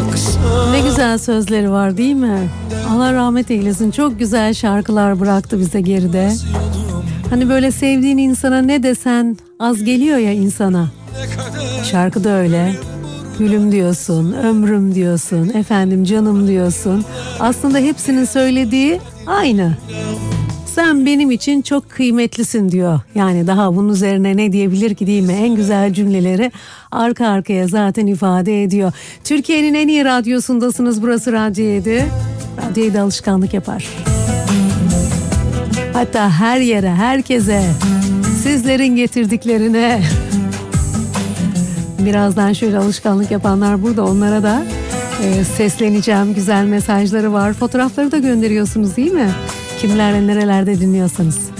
Ne güzel sözleri var değil mi? Allah rahmet eylesin. Çok güzel şarkılar bıraktı bize geride. Hani böyle sevdiğin insana ne desen az geliyor ya insana. Şarkı da öyle. Gülüm diyorsun, ömrüm diyorsun, efendim canım diyorsun. Aslında hepsinin söylediği aynı. Sen benim için çok kıymetlisin diyor. Yani daha bunun üzerine ne diyebilir ki değil mi? En güzel cümleleri arka arkaya zaten ifade ediyor. Türkiye'nin en iyi radyosundasınız. Burası Radyo 7. Radyo 7 alışkanlık yapar. Hatta her yere, herkese, sizlerin getirdiklerine. Birazdan şöyle alışkanlık yapanlar burada, onlara da sesleneceğim. Güzel mesajları var. Fotoğrafları da gönderiyorsunuz değil mi? Kimlerle nerelerde dinliyorsanız.